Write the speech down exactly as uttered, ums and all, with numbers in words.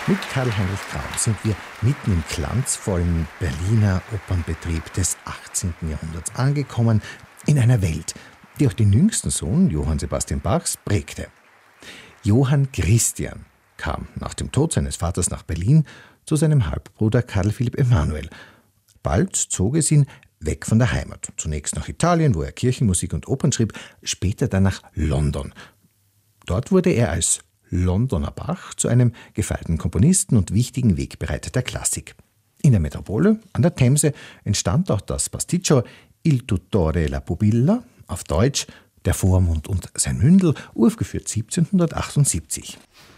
Mit Karl-Heinrich Kraum sind wir mitten im glanzvollen Berliner Opernbetrieb des achtzehnten Jahrhunderts angekommen, in einer Welt, die auch den jüngsten Sohn Johann Sebastian Bachs prägte. Johann Christian kam nach dem Tod seines Vaters nach Berlin zu seinem Halbbruder Karl Philipp Emanuel. Bald zog es ihn weg von der Heimat. Zunächst nach Italien, wo er Kirchenmusik und Opern schrieb, später dann nach London. Dort wurde er als Londoner Bach zu einem gefeierten Komponisten und wichtigen Wegbereiter der Klassik. In der Metropole, an der Themse, entstand auch das Pasticcio Il Tutore e la Pupilla, auf Deutsch Der Vormund und sein Mündel, uraufgeführt siebzehnhundertachtundsiebzig.